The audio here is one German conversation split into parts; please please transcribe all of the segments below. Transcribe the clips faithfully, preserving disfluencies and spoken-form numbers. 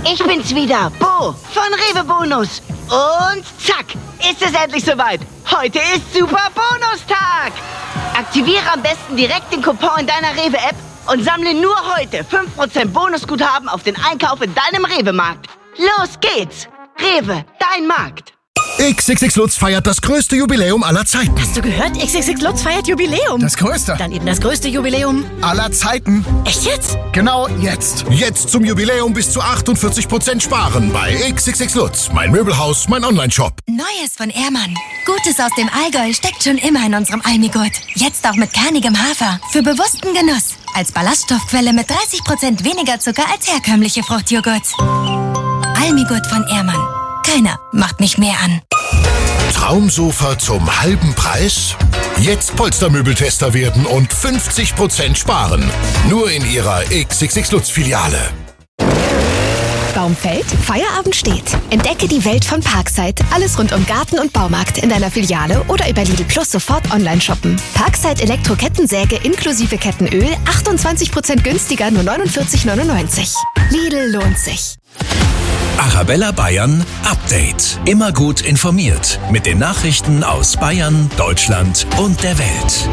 Ich bin's wieder, Bo von Rewe Bonus. Und zack, ist es endlich soweit. Heute ist Super Bonustag. Aktiviere am besten direkt den Coupon in deiner Rewe-App und sammle nur heute fünf Prozent Bonusguthaben auf den Einkauf in deinem Rewe-Markt. Los geht's. Rewe, dein Markt. X X X Lutz feiert das größte Jubiläum aller Zeiten. Hast du gehört? X X X Lutz feiert Jubiläum. Das größte? Dann eben das größte Jubiläum aller Zeiten. Echt jetzt? Genau jetzt. Jetzt zum Jubiläum bis zu achtundvierzig Prozent sparen bei X X X Lutz. Mein Möbelhaus, mein Onlineshop. Neues von Ehrmann. Gutes aus dem Allgäu steckt schon immer in unserem Almigurt. Jetzt auch mit kernigem Hafer. Für bewussten Genuss. Als Ballaststoffquelle mit dreißig Prozent weniger Zucker als herkömmliche Fruchtjoghurts. Almigurt von Ehrmann. Keiner macht mich mehr an. Traumsofa zum halben Preis? Jetzt Polstermöbeltester werden und fünfzig Prozent sparen. Nur in Ihrer X X X Lutz Filiale. Baum fällt, Feierabend steht. Entdecke die Welt von Parkside. Alles rund um Garten und Baumarkt in deiner Filiale oder über Lidl Plus sofort online shoppen. Parkside Elektro-Kettensäge inklusive Kettenöl achtundzwanzig Prozent günstiger, nur neunundvierzig neunundneunzig. Lidl lohnt sich. Arabella Bayern Update. Immer gut informiert mit den Nachrichten aus Bayern, Deutschland und der Welt.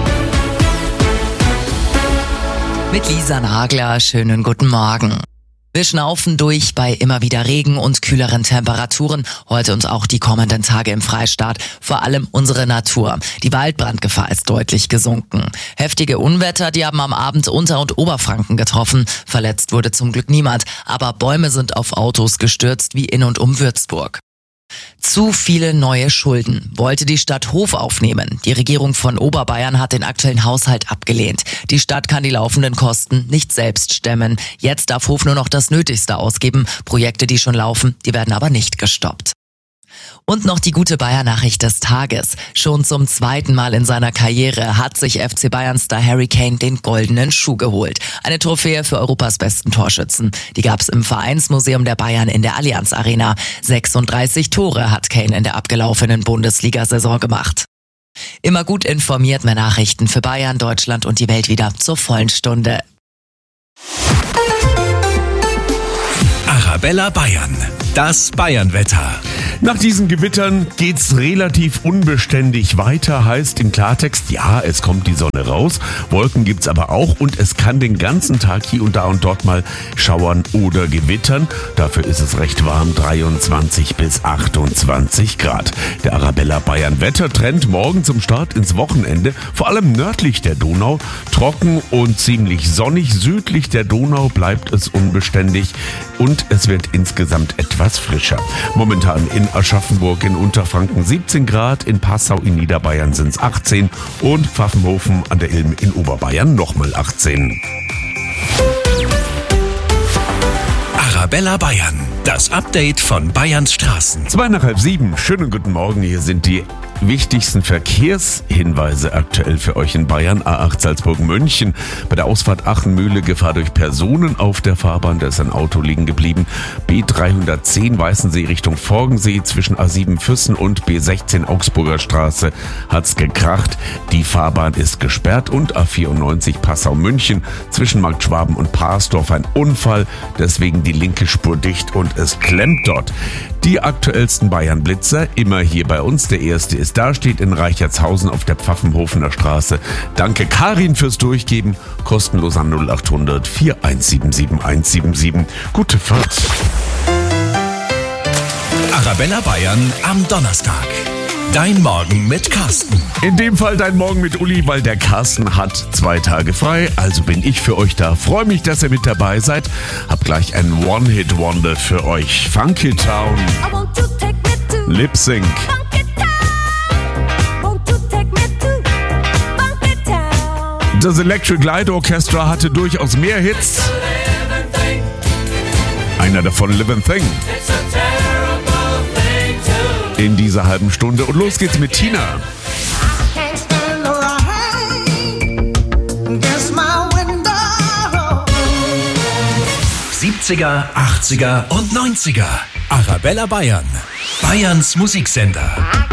Mit Lisa Nagler, schönen guten Morgen. Wir schnaufen durch bei immer wieder Regen und kühleren Temperaturen. Heute und auch die kommenden Tage im Freistaat. Vor allem unsere Natur. Die Waldbrandgefahr ist deutlich gesunken. Heftige Unwetter, die haben am Abend Unter- und Oberfranken getroffen. Verletzt wurde zum Glück niemand. Aber Bäume sind auf Autos gestürzt, wie in und um Würzburg. Zu viele neue Schulden wollte die Stadt Hof aufnehmen. Die Regierung von Oberbayern hat den aktuellen Haushalt abgelehnt. Die Stadt kann die laufenden Kosten nicht selbst stemmen. Jetzt darf Hof nur noch das Nötigste ausgeben. Projekte, die schon laufen, die werden aber nicht gestoppt. Und noch die gute Bayern-Nachricht des Tages. Schon zum zweiten Mal in seiner Karriere hat sich F C Bayern-Star Harry Kane den goldenen Schuh geholt. Eine Trophäe für Europas besten Torschützen. Die gab's im Vereinsmuseum der Bayern in der Allianz Arena. sechsunddreißig Tore hat Kane in der abgelaufenen Bundesliga-Saison gemacht. Immer gut informiert, mehr Nachrichten für Bayern, Deutschland und die Welt wieder zur vollen Stunde. Arabella Bayern. Das Bayernwetter. Nach diesen Gewittern geht's relativ unbeständig weiter, heißt im Klartext, ja, es kommt die Sonne raus, Wolken gibt's aber auch und es kann den ganzen Tag hier und da und dort mal schauern oder gewittern. Dafür ist es recht warm, dreiundzwanzig bis achtundzwanzig Grad. Der Arabella Bayern Wettertrend morgen zum Start ins Wochenende, vor allem nördlich der Donau, trocken und ziemlich sonnig, südlich der Donau bleibt es unbeständig und es wird insgesamt etwas frischer. Momentan in Aschaffenburg in Unterfranken siebzehn Grad, in Passau in Niederbayern sind es achtzehn und Pfaffenhofen an der Ilm in Oberbayern nochmal achtzehn. Arabella Bayern, das Update von Bayerns Straßen. Zwei nach halb sieben, schönen guten Morgen, hier sind die wichtigsten Verkehrshinweise aktuell für euch in Bayern. A acht Salzburg-München. Bei der Ausfahrt Achenmühle Gefahr durch Personen auf der Fahrbahn. Da ist ein Auto liegen geblieben. B dreihundertzehn Weißensee Richtung Forgensee zwischen A sieben Füssen und B sechzehn Augsburger Straße hat's gekracht. Die Fahrbahn ist gesperrt und A vierundneunzig Passau-München zwischen Markt Schwaben und Parsdorf ein Unfall. Deswegen die linke Spur dicht und es klemmt dort. Die aktuellsten Bayern-Blitzer immer hier bei uns. Der erste ist da, steht in Reichertshausen auf der Pfaffenhofener Straße. Danke Karin fürs Durchgeben. Kostenlos an null acht hundert vier eins sieben sieben eins sieben sieben. Gute Fahrt. Arabella Bayern am Donnerstag. Dein Morgen mit Carsten. In dem Fall dein Morgen mit Uli, weil der Carsten hat zwei Tage frei. Also bin ich für euch da. Freue mich, dass ihr mit dabei seid. Hab gleich einen One-Hit-Wonder für euch. Funky Town. Lip Sync. Das Electric Light Orchestra hatte durchaus mehr Hits. Einer davon Living Thing. In dieser halben Stunde. Und los geht's mit Tina. siebziger, achtziger und neunziger. Arabella Bayern. Bayerns Musiksender.